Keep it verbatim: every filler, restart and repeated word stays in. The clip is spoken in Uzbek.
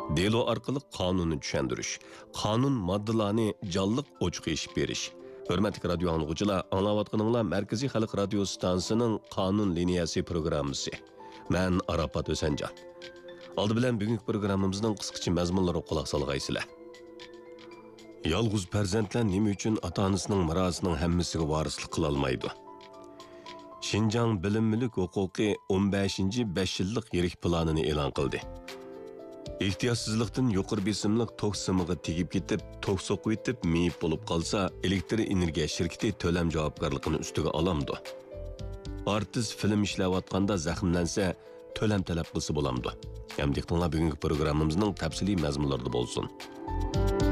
Delo orqali qonunni tushuntirish, qonun moddalarini jonliq ochiq eshib berish. Hurmatli radio anglag'uchilar, anglayotganinglar Markaziy xalq radio stansiyasining qonun liniyasi programmasi. Men Arafat O'sanjon. Oldi bilan bugungi programmamizning qisqacha mazmunlariga quloq solg'aysizlar. Yolg'iz farzandlar nima uchun ota-onasining mirosining hammasiga varislik qila olmaydi? Şinjan bilim mulk huquqi o'n beshinchi besh yillik yirik planini e'lon qildi. Ehtiyotsizlikdan yuqori besimlik tok simiga tegib ketib, tok so'qib etib, miyib bo'lib qolsa, elektr energiya shirkati to'lam javobgarligini ustiga olamdi. Artist film ishlayotganda zaxmlansa, to'lam talab qilsa bo'lamdi. Ham diqqatinglar bugungi programmamizning tafsiliy mazmunlarida bo'lsin.